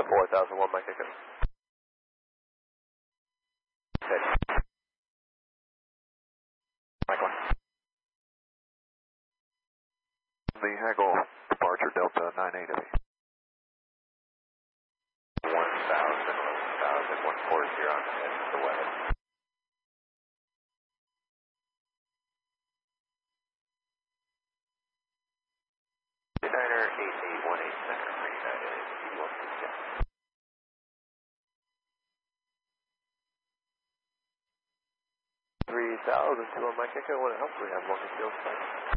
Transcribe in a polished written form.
4001 Mike Echo. Steady. Mike 1. The Haggle departure Delta 98 of 1000, 140 on heading to the west. Niner 8818 center for United 8126. 3002 on Mike Echo, what else do we have? Longest field flight.